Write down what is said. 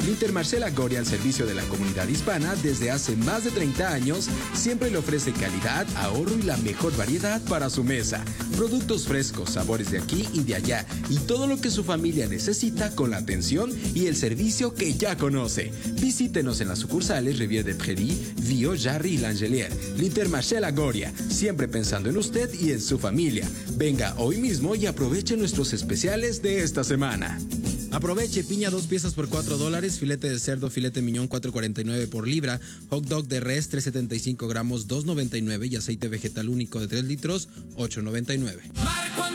Intermarché La Goria, al servicio de la comunidad hispana desde hace más de 30 años, siempre le ofrece calidad, ahorro y la mejor variedad para su mesa. Productos frescos, sabores de aquí y de allá, y todo lo que su familia necesita con la atención y el servicio que ya conoce. Visítenos en las sucursales Rivière de Prairie, Vio, Jarry y L'Angelier. Intermarché La Goria, siempre pensando en usted y en su familia. Venga hoy mismo y aproveche nuestros especiales de esta semana. Aproveche: piña 2 piezas por $4, filete de cerdo, filete miñón 4.49 por libra, hot dog de res 375 gramos 2.99 y aceite vegetal único de 3 litros 8.99.